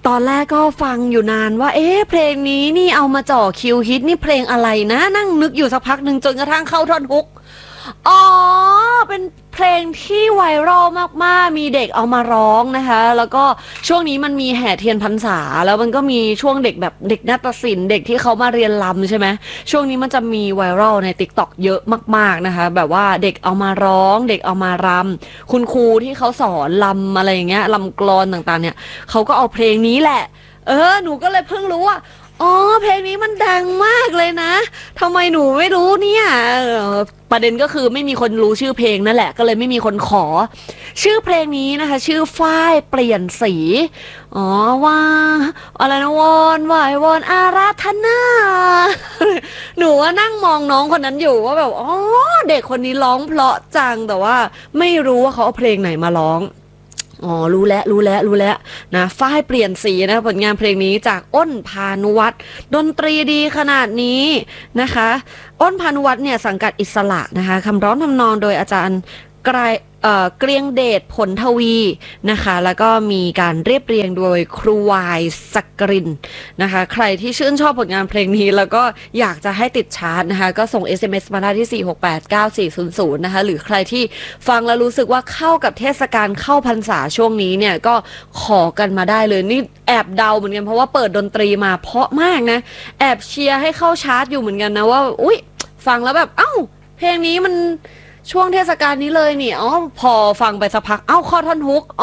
ตอนแรกก็ฟังอยู่นานว่าเพลงนี้นี่เอามาจ่อคิวฮิตนี่เพลงอะไรนะนั่งนึกอยู่สักพักหนึ่งจนกระทั่งเข้าท่อนฮุกอ๋อเป็นเพลงที่ไวรัลมากๆมีเด็กเอามาร้องนะคะแล้วก็ช่วงนี้มันมีแห่เทียนพรรษาแล้วมันก็มีช่วงเด็กแบบเด็กนาฏศิลป์เด็กที่เขามาเรียนรำใช่ไหมช่วงนี้มันจะมีไวรัลใน TikTok เยอะมากๆนะคะแบบว่าเด็กเอามาร้องเด็กเอามารำคุณครูที่เขาสอนรำอะไรอย่างเงี้ยรำกลอนต่างๆเนี่ยเขาก็เอาเพลงนี้แหละหนูก็เลยเพิ่งรู้ว่าอ๋อเพลงนี้มันดังมากเลยนะทำไมหนูไม่รู้เนี่ยประเด็นก็คือไม่มีคนรู้ชื่อเพลงนั่นแหละก็เลยไม่มีคนขอชื่อเพลงนี้นะคะชื่อฝ้ายเปลี่ยนสีว่าอะไรนะวอนวายวอนอาราธนาหนูว่านั่งมองน้องคนนั้นอยู่ว่าแบบเด็กคนนี้ร้องเพราะจังแต่ว่าไม่รู้ว่าเขาเอาเพลงไหนมาร้องรู้แล้วนะฝ้ายเปลี่ยนสีนะผลงานเพลงนี้จากอ้นพานุวัฒน์ดนตรีดีขนาดนี้นะคะอ้นพานุวัฒน์เนี่ยสังกัดอิสระนะคะคำร้องทำนองโดยอาจารย์เกรียงเดชผลทวีนะคะแล้วก็มีการเรียบเรียงโดยครูวายสักกรินนะคะใครที่ชื่นชอบผลงานเพลงนี้แล้วก็อยากจะให้ติดชาร์ตนะคะก็ส่ง SMS มาได้ที่4689400นะคะหรือใครที่ฟังแล้วรู้สึกว่าเข้ากับเทศกาลเข้าพรรษาช่วงนี้เนี่ยก็ขอกันมาได้เลยนี่แอบเดาเหมือนกันเพราะว่าเปิดดนตรีมาเพราะมากนะแอบเชียร์ให้เข้าชาร์ตอยู่เหมือนกันนะว่าอุ๊ยฟังแล้วแบบเพลงนี้มันช่วงเทศกาลนี้เลยนี่พอฟังไปสักพักข้อท่อนฮุก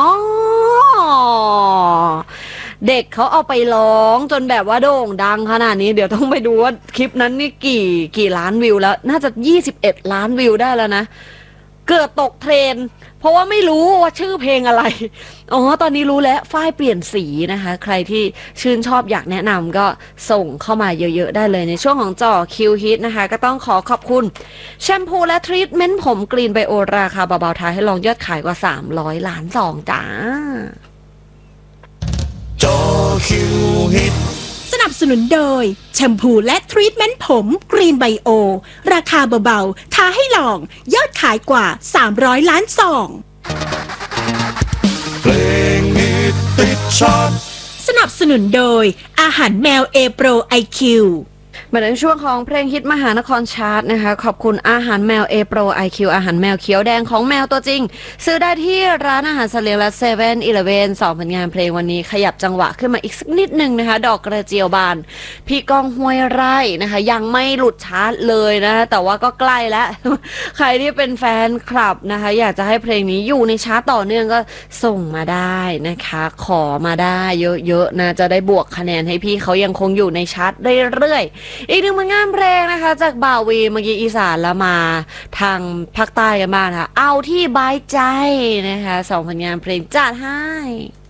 เด็กเขาเอาไปร้องจนแบบว่าโด่งดังขนาดนี้เดี๋ยวต้องไปดูว่าคลิปนั้นนี่กี่ล้านวิวแล้วน่าจะ21 ล้านวิวได้แล้วนะเกือบตกเทรนด์เพราะว่าไม่รู้ว่าชื่อเพลงอะไรตอนนี้รู้แล้วฝ้ายเปลี่ยนสีนะคะใครที่ชื่นชอบอยากแนะนำก็ส่งเข้ามาเยอะๆได้เลยในช่วงของจ่อคิวฮิตนะคะก็ต้องขอบคุณแชมพูและทรีทเมนต์ผมกรีนไบโอราคาเบาๆท้ายให้ลองยอดขายกว่า300 ล้านซองจ้าจ่อคิวฮิตสนับสนุนโดยแชมพูและทรีทเมนต์ผมกรีนไบโอราคาเบาๆท้าให้ลองยอดขายกว่า300 ล้านซองเพลงฮิตติดชาร์ตสนับสนุนโดยอาหารแมวเอโปรไอคิวมาในช่วงของเพลงฮิตมหานครชาร์ตนะคะขอบคุณอาหารแมว A Pro IQ อาหารแมวเขียวแดงของแมวตัวจริงซื้อได้ที่ร้านอาหารเสลียงและ7-Eleven 2ผลงานเพลงวันนี้ขยับจังหวะขึ้นมาอีกสักนิดนึงนะคะดอกกระเจียวบานพี่ก้องห้วยไร่นะคะยังไม่หลุดชาร์ตเลยนะคะแต่ว่าก็ใกล้แล้ว ใครที่เป็นแฟนคลับนะคะอยากจะให้เพลงนี้อยู่ในชาร์ตต่อเนื่องก็ส่งมาได้นะคะขอมาได้เยอะๆนะจะได้บวกคะแนนให้พี่เขายังคงอยู่ในชาร์ตเรื่อยๆอีกหนึ่งผลงานเพลงนะคะจากบ่าววีเมื่อกี้อีสานแล้วมาทางภาคใต้กันบ้างค่ะเอาที่บายใจนะคะ2ผลงานเพลงจัดให้